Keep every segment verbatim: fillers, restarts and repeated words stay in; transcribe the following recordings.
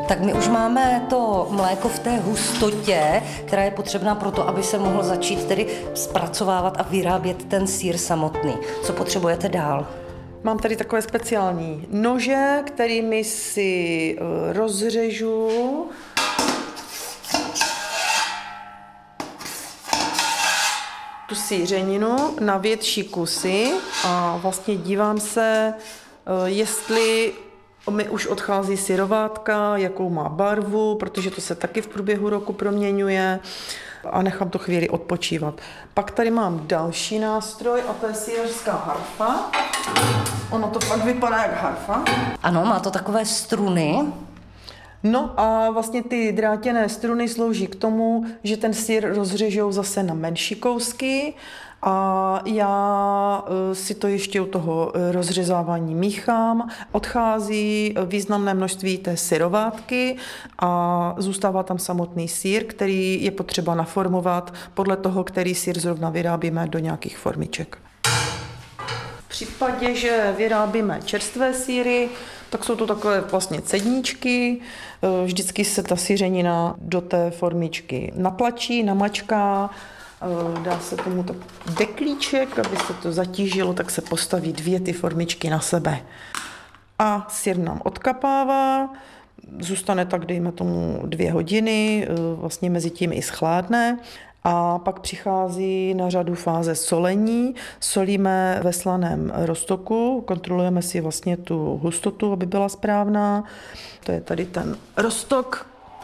Tak my už máme to mléko v té hustotě, která je potřebná pro to, aby se mohl začít tedy zpracovávat a vyrábět ten sýr samotný. Co potřebujete dál? Mám tady takové speciální nože, kterými si rozřežu tu sýřeninu na větší kusy a vlastně dívám se, jestli mi už odchází syrovátka, jakou má barvu, protože to se taky v průběhu roku proměňuje a nechám to chvíli odpočívat. Pak tady mám další nástroj a to je sýrařská harfa. Ono to fakt vypadá jak harfa. Ano, má to takové struny. No a vlastně ty drátěné struny slouží k tomu, že ten sýr rozřežou zase na menší kousky a já si to ještě u toho rozřezávání míchám. Odchází významné množství té syrovátky a zůstává tam samotný sýr, který je potřeba naformovat podle toho, který sýr zrovna vyrábíme do nějakých formiček. V případě, že vyrábíme čerstvé sýry, tak jsou to takové vlastně cedníčky. Vždycky se ta sýřenina do té formičky natlačí, namačká, dá se tomu tak deklíček, aby se to zatížilo, tak se postaví dvě ty formičky na sebe. A sýr nám odkapává, zůstane tak, dejme tomu dvě hodiny, vlastně mezi tím i schládne. A pak přichází na řadu fáze solení. Solíme ve slaném roztoku, kontrolujeme si vlastně tu hustotu, aby byla správná. To je tady ten roztok.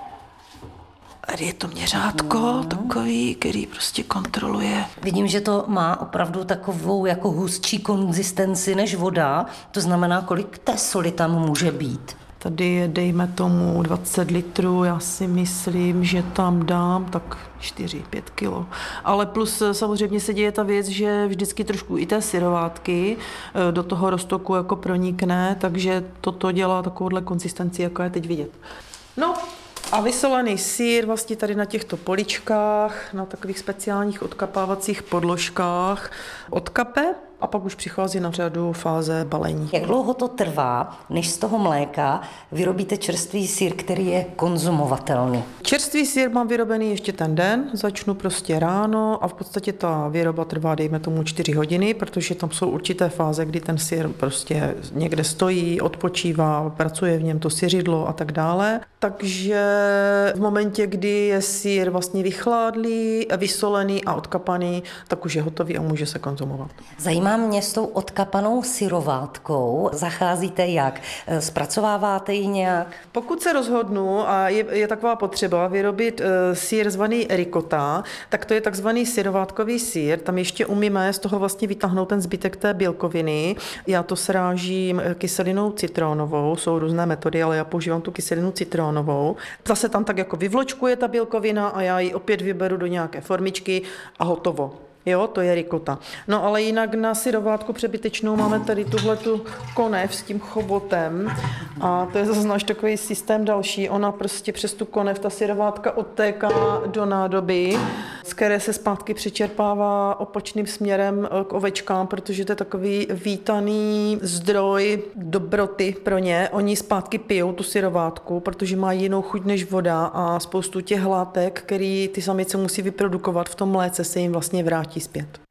Tady je to měřátko no. takový, který prostě kontroluje. Vidím, že to má opravdu takovou jako hustší konzistenci než voda. To znamená, kolik té soli tam může být? Tady je, dejme tomu, dvacet litrů, já si myslím, že tam dám tak čtyři pět kilo. Ale plus samozřejmě se děje ta věc, že vždycky trošku i té syrovátky do toho roztoku jako pronikne, takže toto dělá takovouhle konzistenci, jako je teď vidět. No a vysolený sýr vlastně tady na těchto poličkách, na takových speciálních odkapávacích podložkách odkape. A pak už přichází na řadu fáze balení. Jak dlouho to trvá, než z toho mléka vyrobíte čerstvý sýr, který je konzumovatelný? Čerstvý sýr mám vyrobený ještě ten den, začnu prostě ráno a v podstatě ta výroba trvá, dejme tomu, čtyři hodiny, protože tam jsou určité fáze, kdy ten sýr prostě někde stojí, odpočívá, pracuje v něm to syřidlo a tak dále. Takže v momentě, kdy je sýr vlastně vychládlý, vysolený a odkapaný, tak už je hotový a může se konzumovat. Zajímá mě s tou odkapanou syrovátkou. Zacházíte jak? Zpracováváte ji nějak? Pokud se rozhodnu a je, je taková potřeba vyrobit e, sýr zvaný ricotta, tak to je takzvaný syrovátkový sýr. Tam ještě umíme z toho vlastně vytáhnout ten zbytek té bílkoviny. Já to srážím kyselinou citronovou, jsou různé metody, ale já používám tu kyselinu citronovou. Zase tam tak jako vyvločkuje ta bílkovina a já ji opět vyberu do nějaké formičky a hotovo. Jo, to je ricotta. No ale jinak na syrovátku přebytečnou máme tady tuhletu konev s tím chobotem a to je zase náš takový systém další. Ona prostě přes tu konev, ta syrovátka odtéká do nádoby, z které se zpátky přečerpává opačným směrem k ovečkám, protože to je takový vítaný zdroj dobroty pro ně. Oni zpátky pijou tu syrovátku, protože má jinou chuť než voda a spoustu těch látek, který ty samice musí vyprodukovat v tom mléce, se jim vlastně vrátí zpět.